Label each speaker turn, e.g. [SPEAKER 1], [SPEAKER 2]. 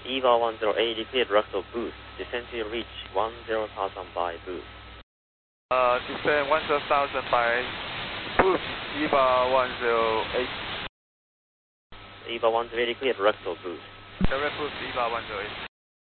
[SPEAKER 1] EVA 108 declared Russell boost. Descent to reach 10,000 by boost.
[SPEAKER 2] Descent 10,000 by boost, EVA 108.
[SPEAKER 1] EVA 108 declared Russell boost.
[SPEAKER 2] Direct boost, EVA 108.